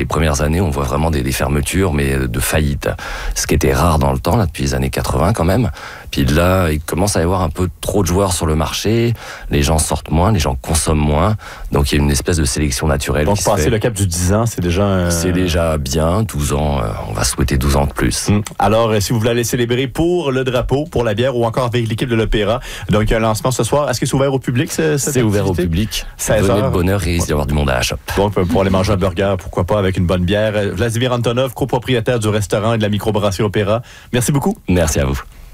premières années, on voit vraiment des fermetures, mais de faillite. Ce qui était rare dans le temps, là, depuis les années 80 quand même. Puis là, il commence à y avoir un peu trop de joueurs sur le marché. Les gens sortent moins, les gens consomment moins. Donc, il y a une espèce de sélection naturelle. Donc, passer le cap du 10 ans, c'est déjà... C'est déjà bien. 12 ans, on va souhaiter 12 ans de plus. Alors, si vous voulez aller célébrer pour le drapeau, pour la bière ou encore avec l'équipe de l'Opéra, donc il y a un lancement ce soir. Est-ce que c'est ouvert au public, C'est ouvert au public. Venez de bonne heure, il risque d'y avoir du monde à la shop. Donc, pour aller manger un burger, pourquoi pas, avec une bonne bière. Vladimir Antonov, copropriétaire du restaurant et de la microbrasserie Opéra. Merci beaucoup. Merci à vous.